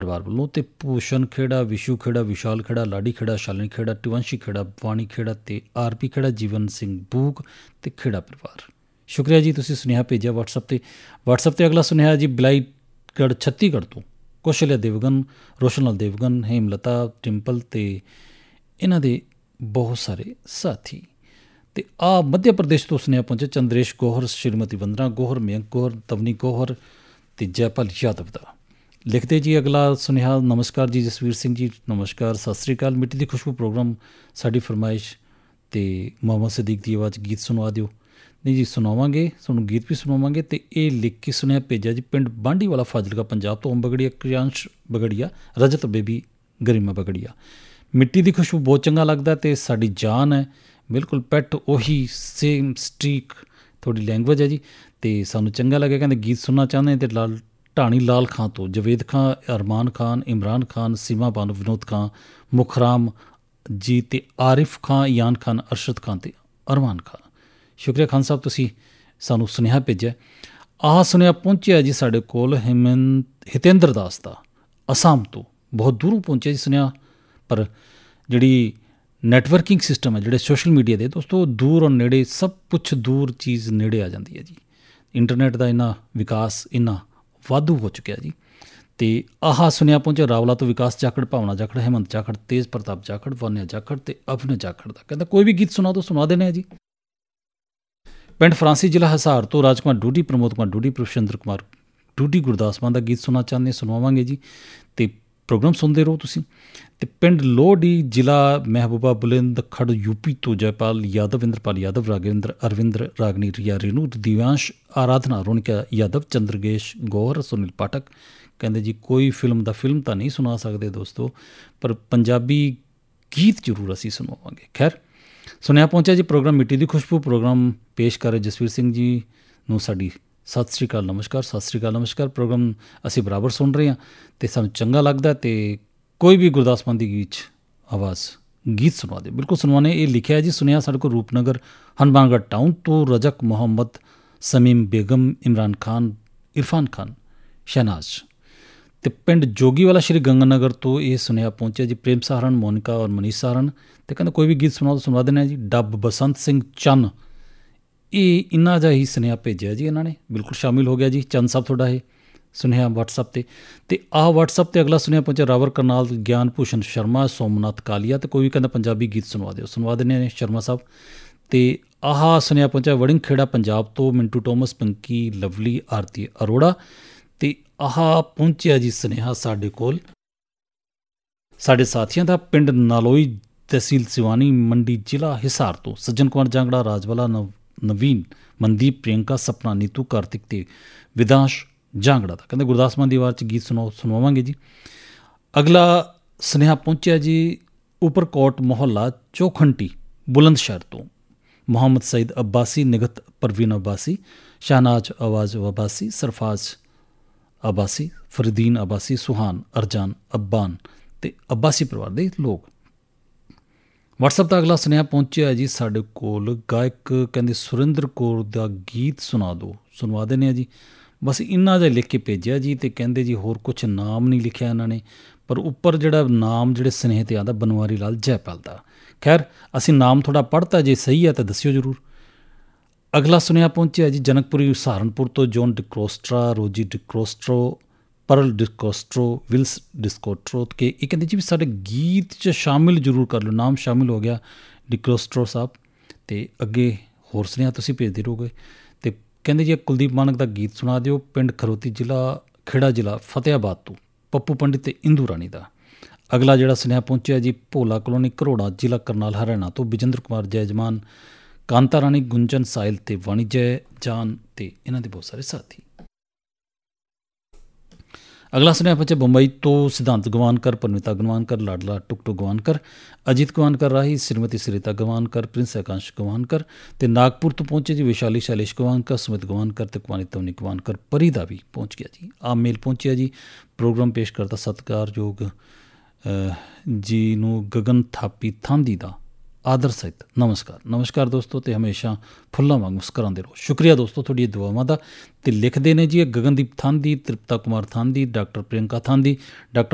ਪਰਿਵਾਰ ਵੱਲੋਂ, ਅਤੇ ਭੂਸ਼ਣ ਖੇੜਾ, ਵਿਸ਼ੂ ਖੇੜਾ, ਵਿਸ਼ਾਲ ਖੇੜਾ, ਲਾਡੀ ਖੇੜਾ, ਸ਼ਾਲਿਨੀ ਖੇੜਾ, ਟਿਵੰਸ਼ੀ ਖੇੜਾ, ਵਾਣੀ ਖੇੜਾ ਅਤੇ ਆਰਪੀ ਖੇੜਾ, ਜੀਵਨ ਸਿੰਘ ਬੂਗ ਅਤੇ ਖੇੜਾ ਪਰਿਵਾਰ। ਸ਼ੁਕਰੀਆ ਜੀ, ਤੁਸੀਂ ਸੁਨੇਹਾ ਭੇਜਿਆ ਵਟਸਐਪ 'ਤੇ। ਅਗਲਾ ਸੁਨੇਹਾ ਜੀ ਬਲਾਈਗੜ੍ਹ ਛੱਤੀਗੜ੍ਹ ਤੋਂ ਕੌਸ਼ਲਿਆ ਦੇਵਗਨ, ਰੋਸ਼ਨਲਾਲ ਦੇਵਗਨ, ਹੇਮਲਤਾ, ਟਿੰਪਲ ਅਤੇ ਇਹਨਾਂ ਦੇ ਬਹੁਤ ਸਾਰੇ ਸਾਥੀ। ਅਤੇ ਮੱਧ ਪ੍ਰਦੇਸ਼ ਤੋਂ ਸੁਨੇਹਾ ਪਹੁੰਚਿਆ ਚੰਦਰੇਸ਼ ਗੋਹਰ, ਸ਼੍ਰੀਮਤੀ ਵੰਦਨਾ ਗੋਹਰ, ਮਯੰਕ ਗੋਹਰ, ਤਵਨੀ ਗੋਹਰ ਅਤੇ ਜੈਪਾਲ ਯਾਦਵ ਦਾ। ਲਿਖਦੇ ਜੀ ਅਗਲਾ ਸੁਨੇਹਾ, ਨਮਸਕਾਰ ਜੀ ਜਸਵੀਰ ਸਿੰਘ ਜੀ, ਨਮਸਕਾਰ, ਸਤਿ ਸ਼੍ਰੀ ਅਕਾਲ। ਮਿੱਟੀ ਦੀ ਖੁਸ਼ਬੂ ਪ੍ਰੋਗਰਾਮ ਸਾਡੀ ਫਰਮਾਇਸ਼ ਅਤੇ ਮੁਹੰਮਦ ਸਦੀਕ ਦੀ ਆਵਾਜ਼ ਗੀਤ ਸੁਣਵਾ ਦਿਓ। ਨਹੀਂ ਜੀ, ਸੁਣਾਵਾਂਗੇ, ਤੁਹਾਨੂੰ ਗੀਤ ਵੀ ਸੁਣਾਵਾਂਗੇ। ਅਤੇ ਇਹ ਲਿਖ ਕੇ ਸੁਨੇਹਾ ਭੇਜਿਆ ਜੀ ਪਿੰਡ ਬਾਂਡੀਵਾਲਾ ਫਾਜ਼ਿਲਕਾ ਪੰਜਾਬ ਤੋਂ ਓਮ ਬਗੜੀਆ, ਕਿਰਿਆੰਸ਼ ਬਗੜੀਆ, ਰਜਤ ਬੇਬੀ, ਗਰਿਮਾ ਬਗੜੀਆ। ਮਿੱਟੀ ਦੀ ਖੁਸ਼ਬੂ ਬਹੁਤ ਚੰਗਾ ਲੱਗਦਾ ਅਤੇ ਸਾਡੀ ਜਾਨ ਹੈ, ਬਿਲਕੁਲ ਪੈਟ ਉਹੀ ਸੇਮ ਸਟੀਕ ਤੁਹਾਡੀ ਲੈਂਗੁਏਜ ਹੈ ਜੀ। ਅਤੇ ਸਾਨੂੰ ਚੰਗਾ ਲੱਗਿਆ, ਕਹਿੰਦੇ ਗੀਤ ਸੁਣਨਾ ਚਾਹੁੰਦੇ ਅਤੇ ਢਾਣੀ ਲਾਲ ਖਾਂ ਤੋਂ ਜਵੇਦ ਖਾਂ, ਅਰਮਾਨ ਖਾਨ, ਇਮਰਾਨ ਖਾਨ, ਸੀਮਾ ਬਾਨੋ, ਵਿਨੋਦ ਖਾਂ, ਮੁਖਰਾਮ ਜੀ ਅਤੇ ਆਰਿਫ ਖਾਂ, ਇਆਨ ਖਾਨ, ਅਰਸ਼ਦ ਖਾਨ ਅਤੇ ਅਰਮਾਨ ਖਾਨ। ਸ਼ੁਕਰੀਆ ਖਾਨ ਸਾਹਿਬ, ਤੁਸੀਂ ਸਾਨੂੰ ਸੁਨੇਹਾ ਭੇਜਿਆ। ਸੁਨੇਹਾ ਪਹੁੰਚਿਆ ਜੀ ਸਾਡੇ ਕੋਲ ਹਿਤੇਂਦਰ ਦਾਸ ਦਾ, ਅਸਾਮ ਤੋਂ। ਬਹੁਤ ਦੂਰੋਂ ਪਹੁੰਚਿਆ ਜੀ ਸੁਨੇਹਾ, ਪਰ ਜਿਹੜੀ ਨੈਟਵਰਕਿੰਗ ਸਿਸਟਮ ਹੈ, ਜਿਹੜੇ ਸੋਸ਼ਲ ਮੀਡੀਆ ਦੇ ਦੋਸਤੋ, ਦੂਰ ਔਰ ਨੇੜੇ ਸਭ ਕੁਛ ਦੂਰ ਚੀਜ਼ ਨੇੜੇ ਆ ਜਾਂਦੀ ਹੈ ਜੀ। ਇੰਟਰਨੈਟ ਦਾ ਇੰਨਾ ਵਿਕਾਸ ਇੰਨਾ ਵਾਧੂ ਹੋ ਚੁੱਕਿਆ ਜੀ। ਅਤੇ ਸੁਨੇਹਾ ਪਹੁੰਚਿਆ ਰਾਵਲਾ ਤੋਂ ਵਿਕਾਸ ਜਾਖੜ, ਭਾਵਨਾ ਜਾਖੜ, ਹੇਮੰਤ ਜਾਖੜ, ਤੇਜ ਪ੍ਰਤਾਪ ਜਾਖੜ, ਵਾਨਿਆ ਜਾਖੜ ਅਤੇ ਅਭਿਨਵ ਜਾਖੜ ਦਾ। ਕਹਿੰਦਾ ਕੋਈ ਵੀ ਗੀਤ ਸੁਣਾ ਦਿਓ, ਸੁਣਾ ਦੇਣੇ ਆ ਜੀ। ਪਿੰਡ ਫਰਾਂਸੀ, ਜ਼ਿਲ੍ਹਾ ਹਿਸਾਰ ਤੋਂ ਰਾਜਕੁਮਾਰ ਡੂਡੀ, ਪ੍ਰਮੋਦ ਕੁਮਾਰ ਡੂਡੀ, ਪ੍ਰਭਸ਼ਿੰਦਰ ਕੁਮਾਰ ਡੂਡੀ ਗੁਰਦਾਸ ਮਾਨ ਦਾ ਗੀਤ ਸੁਣਨਾ ਚਾਹੁੰਦੇ, ਸੁਣਾਵਾਂਗੇ ਜੀ। ਅਤੇ ਪ੍ਰੋਗਰਾਮ ਸੁਣਦੇ ਰਹੋ ਤੁਸੀਂ। ਅਤੇ ਪਿੰਡ ਲੋਹੜੀ, ਜ਼ਿਲ੍ਹਾ ਮਹਿਬੂਬਾ ਬੁਲੰਦ ਖੜ, ਯੂਪੀ ਤੋਂ ਜੈਪਾਲ ਯਾਦਵ, ਇੰਦਰਪਾਲ ਯਾਦਵ, ਰਾਗਿੰਦਰ ਅਰਵਿੰਦਰ, ਰਾਗਨੀ ਰੀਆ ਰੇਨੂ, ਦਿਵਿਆਂਸ਼, ਆਰਾਧਨਾ, ਰੋਨਿਕਾ ਯਾਦਵ, ਚੰਦਰਗੇਸ਼ ਗੌਹਰ, ਸੁਨੀਲ ਪਾਠਕ। ਕਹਿੰਦੇ ਜੀ ਕੋਈ ਫਿਲਮ ਤਾਂ ਨਹੀਂ ਸੁਣਾ ਸਕਦੇ ਦੋਸਤੋ, ਪਰ ਪੰਜਾਬੀ ਗੀਤ ਜ਼ਰੂਰ ਅਸੀਂ ਸੁਣਾਵਾਂਗੇ। ਖੈਰ, ਸੁਨੇਹਾ ਪਹੁੰਚਿਆ ਜੀ ਪ੍ਰੋਗਰਾਮ ਮਿੱਟੀ ਦੀ ਖੁਸ਼ਬੂ ਪ੍ਰੋਗਰਾਮ ਪੇਸ਼ ਕਰ ਰਹੇ ਜਸਵੀਰ ਸਿੰਘ ਜੀ ਨੂੰ ਸਾਡੀ ਸਤਿ ਸ਼੍ਰੀ ਅਕਾਲ, ਨਮਸਕਾਰ, ਸਤਿ ਸ਼੍ਰੀ ਅਕਾਲ, ਨਮਸਕਾਰ। ਪ੍ਰੋਗਰਾਮ ਅਸੀਂ ਬਰਾਬਰ ਸੁਣ ਰਹੇ ਹਾਂ ਅਤੇ ਸਾਨੂੰ ਚੰਗਾ ਲੱਗਦਾ। ਅਤੇ ਕੋਈ ਵੀ ਗੁਰਦਾਸ ਮਾਨ ਦੀ ਗੀਤ ਆਵਾਜ਼ ਗੀਤ ਸੁਣਵਾ ਦੇ, ਬਿਲਕੁਲ ਸੁਣਵਾਉਣੇ। ਇਹ ਲਿਖਿਆ ਜੀ ਸੁਨੇਹਾ ਸਾਡੇ ਕੋਲ ਰੂਪਨਗਰ ਹਨੂੰਮਾਨਗੜ੍ਹ ਟਾਊਨ ਤੋਂ ਰਜ਼ਕ ਮੁਹੰਮਦ, ਸਮੀਮ ਬੇਗਮ, ਇਮਰਾਨ ਖਾਨ, ਇਰਫਾਨ ਖਾਨ, ਸ਼ਹਿਨਾਜ਼। ਅਤੇ ਪਿੰਡ ਜੋਗੀਵਾਲਾ ਸ਼੍ਰੀ ਗੰਗਾਨਗਰ ਤੋਂ ਇਹ ਸੁਨੇਹਾ ਪਹੁੰਚਿਆ ਜੀ ਪ੍ਰੇਮ ਸਹਾਰਨ, ਮੋਨਿਕਾ ਔਰ ਮਨੀਸ਼ ਸਹਾਰਨ। ਅਤੇ ਕਹਿੰਦਾ ਕੋਈ ਵੀ ਗੀਤ ਸੁਣਵਾ ਦਿੰਦੇ ਹਾਂ ਜੀ। ਡੱਬ ਬਸੰਤ ਸਿੰਘ ਚੰਨ, ਇਹ ਇੰਨਾ ਜਿਹਾ ਹੀ ਸੁਨੇਹਾ ਭੇਜਿਆ ਜੀ ਇਹਨਾਂ ਨੇ, ਬਿਲਕੁਲ ਸ਼ਾਮਿਲ ਹੋ ਗਿਆ ਜੀ ਚੰਦ ਸਾਹਿਬ ਤੁਹਾਡਾ ਇਹ ਸੁਨੇਹਾ ਵਟਸਐਪ 'ਤੇ। ਅਤੇ ਵਟਸਐਪ 'ਤੇ ਅਗਲਾ ਸੁਨੇਹਾ ਪਹੁੰਚਿਆ ਰਾਵਰ ਕਰਨਾਲ, ਗਿਆਨ ਭੂਸ਼ਣ ਸ਼ਰਮਾ, ਸੋਮਨਾਥ ਕਾਲੀਆ। ਅਤੇ ਕੋਈ ਵੀ ਕਹਿੰਦਾ ਪੰਜਾਬੀ ਗੀਤ ਸੁਣਵਾ ਦਿਓ, ਸੁਣਵਾ ਦਿੰਦੇ ਨੇ ਸ਼ਰਮਾ ਸਾਹਿਬ। ਅਤੇ ਸੁਨੇਹਾ ਪਹੁੰਚਿਆ ਵੜਿੰਗ ਖੇੜਾ ਪੰਜਾਬ ਤੋਂ ਮਿੰਟੂ ਟੋਮਸ, ਪੰਕੀ, ਲਵਲੀ, ਆਰਤੀ ਅਰੋੜਾ। ਅਤੇ ਪਹੁੰਚਿਆ ਜੀ ਸੁਨੇਹਾ ਸਾਡੇ ਕੋਲ ਸਾਡੇ ਸਾਥੀਆਂ ਦਾ ਪਿੰਡ ਨਾਲੋਈ, ਤਹਿਸੀਲ ਸਿਵਾਨੀ, ਮੰਡੀ, ਜ਼ਿਲ੍ਹਾ ਹਿਸਾਰ ਤੋਂ ਸੱਜਣ ਕੁਮਾਰ ਜਾਂਗੜਾ, ਰਾਜਵਾਲਾ, ਨਵੀਨ, ਮਨਦੀਪ, ਪ੍ਰਿਯੰਕਾ, ਸਪਨਾ, ਨੀਤੂ, ਕਾਰਤਿਕ ਅਤੇ ਵਿਦਾਂਸ਼ ਜਾਂਗੜਾ ਦਾ। ਕਹਿੰਦੇ ਗੁਰਦਾਸ ਮਾਨ ਦੀ ਆਵਾਜ਼ 'ਚ ਗੀਤ ਸੁਣਾਵਾਂਗੇ ਜੀ। ਅਗਲਾ ਸੁਨੇਹਾ ਪਹੁੰਚਿਆ ਜੀ ਉਪਰਕੋਟ ਮੁਹੱਲਾ ਚੌਖੰਟੀ, ਬੁਲੰਦ ਸ਼ਹਿਰ ਤੋਂ ਮੁਹੰਮਦ ਸਈਦ ਅੱਬਾਸੀ, ਨਿਗਤ ਪਰਵੀਨ ਅੱਬਾਸੀ, ਸ਼ਾਹਨਾਜ਼ ਆਵਾਜ਼ ਅੱਬਾਸੀ, ਸਰਫਾਜ਼ ਅੱਬਾਸੀ, ਫਰੀਦੀਨ ਅੱਬਾਸੀ, ਸੁਹਾਨ, ਅਰਜਾਨ, ਅੱਬਾਨ ਅਤੇ ਅੱਬਾਸੀ ਪਰਿਵਾਰ ਦੇ ਲੋਕ। ਵਟਸਐਪ ਦਾ ਅਗਲਾ ਸੁਨੇਹਾ ਪਹੁੰਚਿਆ ਜੀ ਸਾਡੇ ਕੋਲ ਗਾਇਕ ਕਹਿੰਦੇ ਸੁਰਿੰਦਰ ਕੌਰ ਦਾ ਗੀਤ ਸੁਣਾ ਦਿਓ, ਸੁਣਵਾ ਦਿੰਦੇ ਹਾਂ ਜੀ। ਬਸ ਇੰਨਾ ਜਿਹਾ ਲਿਖ ਕੇ ਭੇਜਿਆ ਜੀ। ਅਤੇ ਕਹਿੰਦੇ ਜੀ ਹੋਰ ਕੁਛ ਨਾਮ ਨਹੀਂ ਲਿਖਿਆ ਇਹਨਾਂ ਨੇ, ਪਰ ਉੱਪਰ ਜਿਹੜਾ ਨਾਮ ਜਿਹੜੇ ਸੁਨੇਹੇ 'ਤੇ ਆਉਂਦਾ ਬਨਵਾਰੀ ਲਾਲ ਜੈਪਾਲ ਦਾ। ਖੈਰ, ਅਸੀਂ ਨਾਮ ਥੋੜ੍ਹਾ ਪੜ੍ਹਤਾ, ਜੇ ਸਹੀ ਹੈ ਤਾਂ ਦੱਸਿਓ ਜ਼ਰੂਰ। ਅਗਲਾ ਸੁਨੇਹਾ ਪਹੁੰਚਿਆ ਜੀ ਜਨਕਪੁਰੀ ਸਹਾਰਨਪੁਰ ਤੋਂ ਜੋਨ ਡਿਕਰੋਸਟਰਾ, ਰੋਜੀ ਡਿਕਰੋਸਟਰੋ, ਪਰਲ ਡਿਸਕੋਸਟਰੋ, ਵਿਲਸ ਡਿਸਕੋਟਰੋ। ਕਿ ਇਹ ਕਹਿੰਦੇ ਜੀ ਵੀ ਸਾਡੇ ਗੀਤ 'ਚ ਸ਼ਾਮਿਲ ਜ਼ਰੂਰ ਕਰ ਲਓ। ਨਾਮ ਸ਼ਾਮਿਲ ਹੋ ਗਿਆ ਡਿਕਰੋਸਟਰੋ ਸਾਹਿਬ। ਅਤੇ ਅੱਗੇ ਹੋਰ ਸੁਨੇਹਾ ਤੁਸੀਂ ਭੇਜਦੇ ਰਹੋਗੇ। ਅਤੇ ਕਹਿੰਦੇ ਜੀ ਕੁਲਦੀਪ ਮਾਨਕ ਦਾ ਗੀਤ ਸੁਣਾ ਦਿਓ, ਪਿੰਡ ਖਰੋਤੀ, ਜ਼ਿਲ੍ਹਾ ਖੇੜਾ, ਜ਼ਿਲ੍ਹਾ ਫਤਿਆਬਾਦ ਤੋਂ ਪੱਪੂ ਪੰਡਿਤ ਅਤੇ ਇੰਦੂ ਰਾਣੀ ਦਾ। ਅਗਲਾ ਜਿਹੜਾ ਸੁਨੇਹਾ ਪਹੁੰਚਿਆ ਜੀ ਭੋਲਾ ਕਲੋਨੀ, ਘਰੋੜਾ, ਜ਼ਿਲ੍ਹਾ ਕਰਨਾਲ, ਹਰਿਆਣਾ ਤੋਂ ਵਿਜੇਂਦਰ ਕੁਮਾਰ, ਜੈਜਮਾਨ, ਕਾਂਤਾ ਰਾਣੀ, ਗੁੰਜਨ, ਸਾਹਿਲ ਅਤੇ ਵਾਣੀ ਜੈ ਜਾਨ ਅਤੇ ਇਹਨਾਂ ਦੇ ਬਹੁਤ ਸਾਰੇ ਸਾਥੀ। ਅਗਲਾ ਸੁਨੇਹਾ ਪਹੁੰਚਿਆ ਬੰਬਈ ਤੋਂ ਸਿਧਾਂਤ ਗਵਾਨਕਰ, ਪਰਮਿਤਾ ਗਵਾਨਕਰ, ਲਾਡਲਾ ਟੁਕਟੂ ਗਵਾਨਕਰ, ਅਜੀਤ ਗਵਾਨਕਰ ਰਾਹੀ, ਸ਼੍ਰੀਮਤੀ ਸਰਿਤਾ ਗਵਾਨਕਰ, ਪ੍ਰਿੰਸ ਆਕਾਂਸ਼ ਗਵਾਨਕਰ। ਅਤੇ ਨਾਗਪੁਰ ਤੋਂ ਪਹੁੰਚੇ ਜੀ ਵਿਸ਼ਾਲੀ ਸ਼ੈਲੇਸ਼ ਗਵਾਨਕਰ, ਸੁਮਿਤ ਗਵਾਨਕਰ ਅਤੇ ਕੁਮਾਰੀ ਤਵਨੀ ਗਵਾਨਕਰ। ਪਰੀ ਦਾ ਵੀ ਪਹੁੰਚ ਗਿਆ ਜੀ। ਮੇਲ ਪਹੁੰਚਿਆ ਜੀ। ਪ੍ਰੋਗਰਾਮ ਪੇਸ਼ ਕਰਦਾ ਸਤਿਕਾਰਯੋਗ ਜੀ ਨੂੰ ਗਗਨ ਥਾਪੀ ਥਾਂਦੀ ਦਾ ਆਦਰ ਸਹਿਤ ਨਮਸਕਾਰ। ਨਮਸਕਾਰ ਦੋਸਤੋ, ਅਤੇ ਹਮੇਸ਼ਾ ਫੁੱਲਾਂ ਵਾਂਗ ਮੁਸਕਰਾਉਂਦੇ ਰਹੋ। ਸ਼ੁਕਰੀਆ ਦੋਸਤੋ ਤੁਹਾਡੀਆਂ ਦੁਆਵਾਂ ਦਾ। ਅਤੇ ਲਿਖਦੇ ਨੇ ਜੀ ਗਗਨਦੀਪ ਥਾਂਦੀ, ਤ੍ਰਿਪਤਾ ਕੁਮਾਰ ਥਾਂਦੀ, ਡਾਕਟਰ ਪ੍ਰਿਯੰਕਾ ਥਾਂਦੀ, ਡਾਕਟਰ